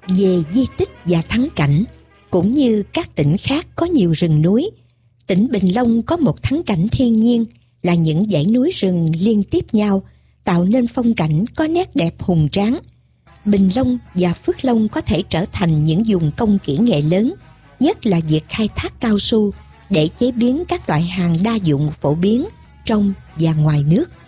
Về di tích và thắng cảnh, cũng như các tỉnh khác có nhiều rừng núi, tỉnh Bình Long có một thắng cảnh thiên nhiên là những dãy núi rừng liên tiếp nhau, tạo nên phong cảnh có nét đẹp hùng tráng. Bình Long và Phước Long có thể trở thành những vùng công kỹ nghệ lớn, nhất là việc khai thác cao su để chế biến các loại hàng đa dụng phổ biến trong và ngoài nước.